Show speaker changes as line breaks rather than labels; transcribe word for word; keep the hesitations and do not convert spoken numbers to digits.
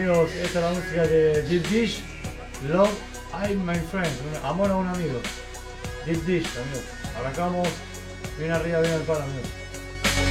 amigos, esta es la música de Deep Dish, Love I'm My Friend, amor a un amigo. Deep Dish, amigos. Arrancamos bien arriba, bien al palo, amigos.